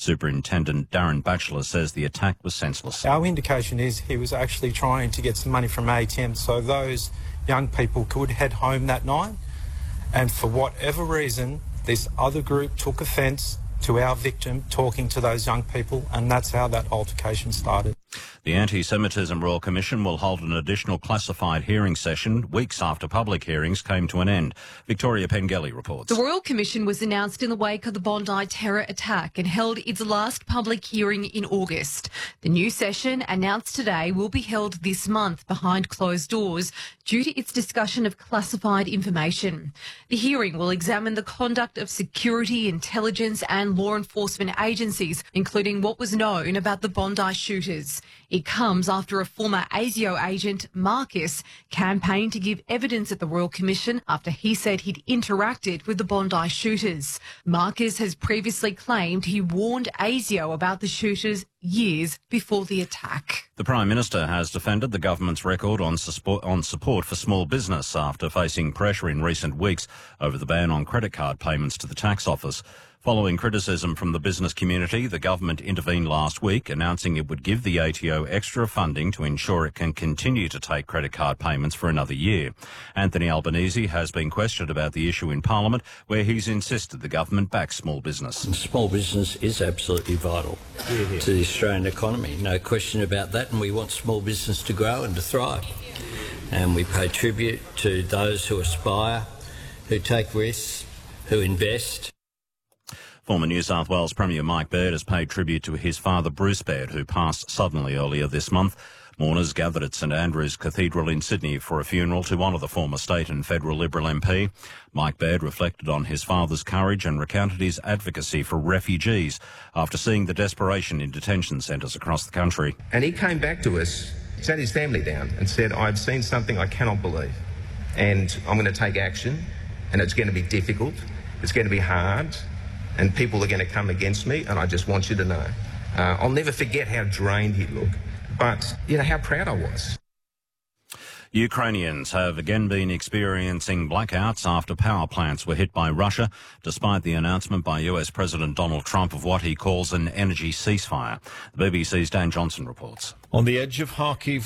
Superintendent Darren Batchelor says the attack was senseless. Our indication is he was actually trying to get some money from ATM so those young people could head home that night. And for whatever reason, this other group took offence to our victim talking to those young people, and that's how that altercation started. The Anti-Semitism Royal Commission will hold an additional classified hearing session weeks after public hearings came to an end. Victoria Pengelly reports. The Royal Commission was announced in the wake of the Bondi terror attack and held its last public hearing in August. The new session, announced today, will be held this month behind closed doors due to its discussion of classified information. The hearing will examine the conduct of security, intelligence and law enforcement agencies, including what was known about the Bondi shooters. It comes after a former ASIO agent, Marcus, campaigned to give evidence at the Royal Commission after he said he'd interacted with the Bondi shooters. Marcus has previously claimed he warned ASIO about the shooters years before the attack. The Prime Minister has defended the government's record on support for small business after facing pressure in recent weeks over the ban on credit card payments to the tax office. Following criticism from the business community, the government intervened last week, announcing it would give the ATO extra funding to ensure it can continue to take credit card payments for another year. Anthony Albanese has been questioned about the issue in Parliament, where he's insisted the government backs small business. Small business is absolutely vital to the Australian economy, no question about that, and we want small business to grow and to thrive. And we pay tribute to those who aspire, who take risks, who invest. Former New South Wales Premier Mike Baird has paid tribute to his father Bruce Baird, who passed suddenly earlier this month. Mourners gathered at St Andrew's Cathedral in Sydney for a funeral to honour the former state and federal Liberal MP. Mike Baird reflected on his father's courage and recounted his advocacy for refugees after seeing the desperation in detention centres across the country. And he came back to us, sat his family down and said, "I've seen something I cannot believe and I'm going to take action, and it's going to be difficult, it's going to be hard, and people are going to come against me, and I just want you to know." I'll never forget how drained he looked, but, how proud I was. Ukrainians have again been experiencing blackouts after power plants were hit by Russia, despite the announcement by US President Donald Trump of what he calls an energy ceasefire. The BBC's Dan Johnson reports. On the edge of Kharkiv,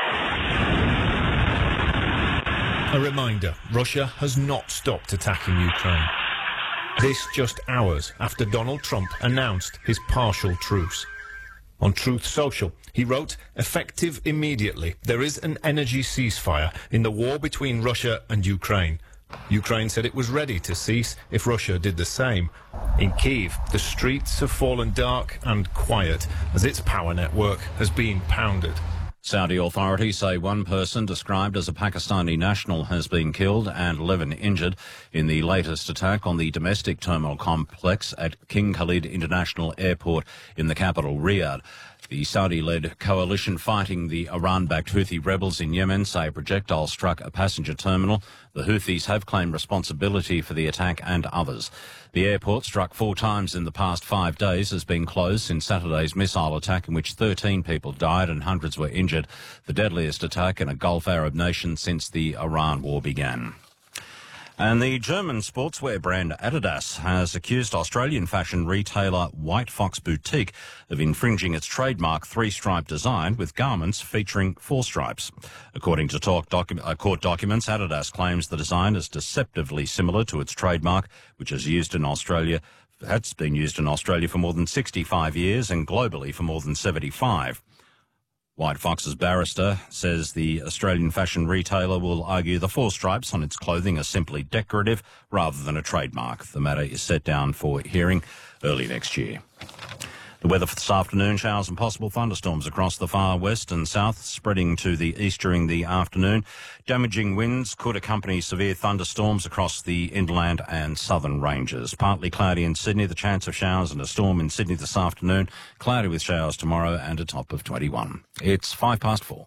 a reminder, Russia has not stopped attacking Ukraine. This just hours after Donald Trump announced his partial truce. On Truth Social, he wrote, "Effective immediately, there is an energy ceasefire in the war between Russia and Ukraine." Ukraine said it was ready to cease if Russia did the same. In Kyiv, the streets have fallen dark and quiet as its power network has been pounded. Saudi authorities say one person described as a Pakistani national has been killed and 11 injured in the latest attack on the domestic terminal complex at King Khalid International Airport in the capital, Riyadh. The Saudi-led coalition fighting the Iran-backed Houthi rebels in Yemen say a projectile struck a passenger terminal. The Houthis have claimed responsibility for the attack and others. The airport, struck 4 times in the past 5 days, has been closed since Saturday's missile attack in which 13 people died and hundreds were injured, the deadliest attack in a Gulf Arab nation since the Iran war began. And the German sportswear brand Adidas has accused Australian fashion retailer White Fox Boutique of infringing its trademark 3-stripe design with garments featuring 4 stripes. According to court documents, Adidas claims the design is deceptively similar to its trademark, which is used in Australia. That's been used in Australia for more than 65 years and globally for more than 75. White Fox's barrister says the Australian fashion retailer will argue the 4 stripes on its clothing are simply decorative rather than a trademark. The matter is set down for hearing early next year. The weather for this afternoon, showers and possible thunderstorms across the far west and south, spreading to the east during the afternoon. Damaging winds could accompany severe thunderstorms across the inland and southern ranges. Partly cloudy in Sydney, the chance of showers and a storm in Sydney this afternoon. Cloudy with showers tomorrow and a top of 21. It's 4:05.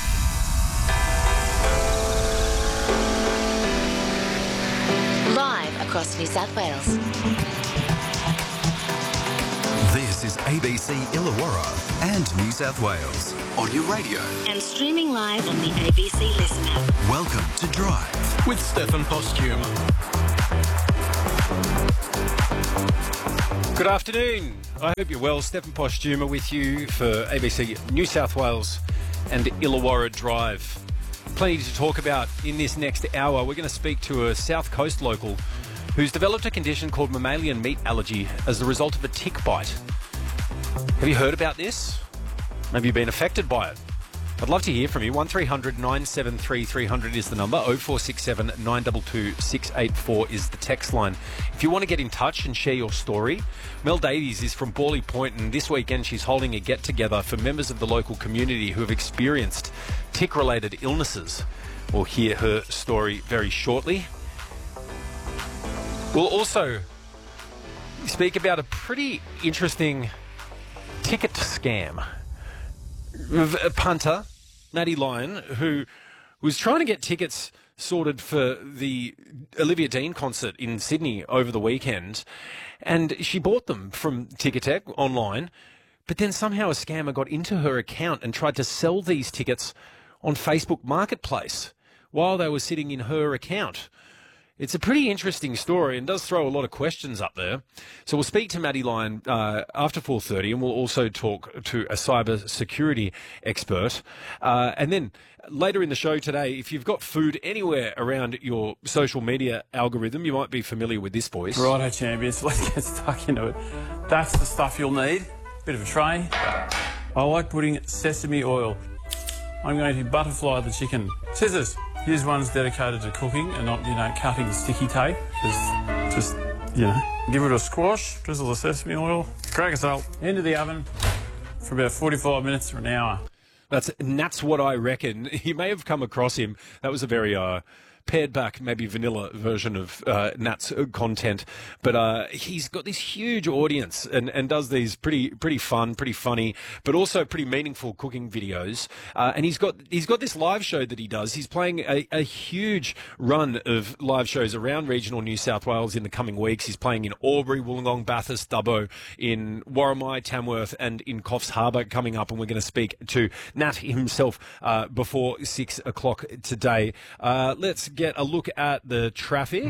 Live across New South Wales. This is ABC Illawarra and New South Wales on your radio. And streaming live on the ABC Listen app. Welcome to Drive With Stefan Postuma. Good afternoon. I hope you're well. Stephen Posthuma with you for ABC New South Wales and Illawarra Drive. Plenty to talk about in this next hour. We're going to speak to a South Coast local who's developed a condition called mammalian meat allergy as the result of a tick bite. Have you heard about this? Have you been affected by it? I'd love to hear from you. 1300 973 300 is the number. 0467 922 684 is the text line. If you want to get in touch and share your story, Mel Davies is from Borley Point, and this weekend she's holding a get-together for members of the local community who have experienced tick-related illnesses. We'll hear her story very shortly. We'll also speak about a pretty interesting ticket scam. A punter, Natty Lyon, who was trying to get tickets sorted for the Olivia Dean concert in Sydney over the weekend, and she bought them from Ticketek online, but then somehow a scammer got into her account and tried to sell these tickets on Facebook Marketplace while they were sitting in her account. It's a pretty interesting story and does throw a lot of questions up there. So we'll speak to Maddie Lyon after 4:30, and we'll also talk to a cyber security expert. And then later in the show today, if you've got food anywhere around your social media algorithm, you might be familiar with this voice. Righto, champions. Let's get stuck into it. That's the stuff you'll need. Bit of a tray. I like putting sesame oil. I'm going to butterfly the chicken. Scissors. Here's one's dedicated to cooking and not, cutting sticky tape. Just give it a squash, drizzle the sesame oil, crack of salt, into the oven for about 45 minutes to an hour. That's what I reckon. You may have come across him. That was a very pared back, maybe vanilla version of Nat's content, but he's got this huge audience and does these pretty fun, pretty funny, but also pretty meaningful cooking videos. And he's got this live show that he does. He's playing a huge run of live shows around regional New South Wales in the coming weeks. He's playing in Albury, Wollongong, Bathurst, Dubbo, in Warramai, Tamworth, and in Coffs Harbour coming up. And we're going to speak to Nat himself before 6 o'clock today. Let's get a look at the traffic.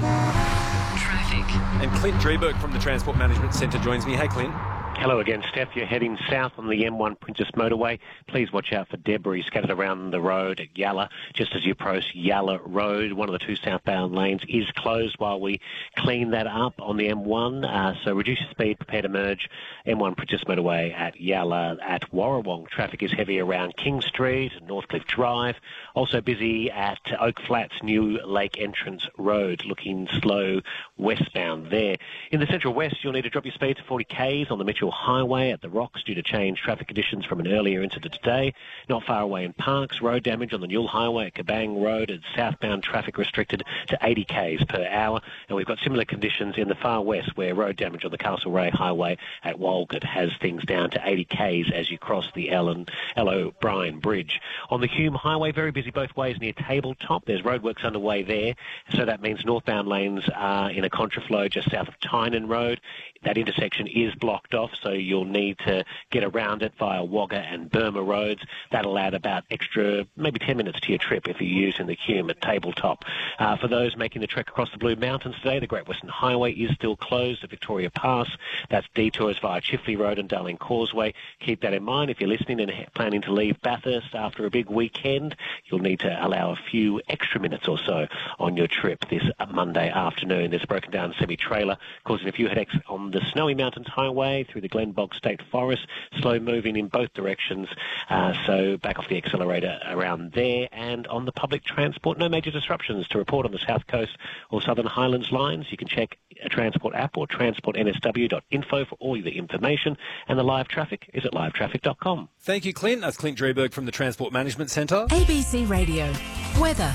And Clint Dreberg from the Transport Management Centre joins me. Hey, Clint. Hello again, Steph. You're heading south on the M1 Princess Motorway. Please watch out for debris scattered around the road at Yalla. Just as you approach Yalla Road, one of the two southbound lanes is closed while we clean that up on the M1. So reduce your speed, prepare to merge M1 Princess Motorway at Yalla. At Warrawong, traffic is heavy around King Street, Northcliffe Drive. Also busy at Oak Flats, New Lake Entrance Road, looking slow westbound there. In the Central West, you'll need to drop your speed to 40 k's on the Mitchell Highway at the Rocks due to change traffic conditions from an earlier incident today. Not far away in Parks, road damage on the Newell Highway at Kabang Road and southbound traffic restricted to 80 k's per hour. And we've got similar conditions in the far west where road damage on the Castlereagh Highway at Walgett has things down to 80 k's as you cross the L O'Brien Bridge. On the Hume Highway, very busy both ways near Tabletop. There's roadworks underway there, so that means northbound lanes are in a contraflow just south of Tynan Road. That intersection is blocked off, so you'll need to get around it via Wagga and Burma roads. That'll add about extra, maybe 10 minutes to your trip if you're using the Hume at Tabletop. For those making the trek across the Blue Mountains today, the Great Western Highway is still closed at Victoria Pass. That's detours via Chifley Road and Darling Causeway. Keep that in mind if you're listening and planning to leave Bathurst after a big weekend. You'll need to allow a few extra minutes or so on your trip this Monday afternoon. There's a broken down semi-trailer causing a few headaches on the Snowy Mountains Highway through the Glen Bog State Forest, slow moving in both directions, so back off the accelerator around there. And on the public transport, no major disruptions to report on the South Coast or Southern Highlands lines. You can check a Transport app or transportnsw.info for all the information, and the live traffic is at livetraffic.com. Thank you, Clint. That's Clint Dreberg from the Transport Management Centre. ABC Radio. Weather.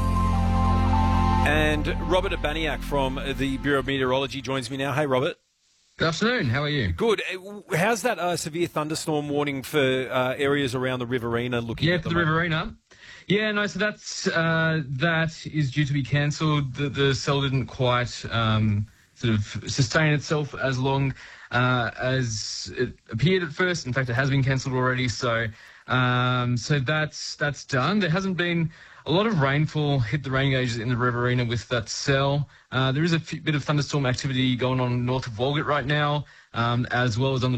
And Robert Abaniak from the Bureau of Meteorology joins me now. Hey, Robert. Good afternoon. How are you? Good. How's that severe thunderstorm warning for areas around the Riverina looking? Yeah, for the Riverina. Yeah, no. So that is due to be cancelled. The cell didn't quite sort of sustain itself as long as it appeared at first. In fact, it has been cancelled already. So that's done. There hasn't been a lot of rainfall hit the rain gauges in the Riverina with that cell. There is a bit of thunderstorm activity going on north of Walgett right now, as well as on the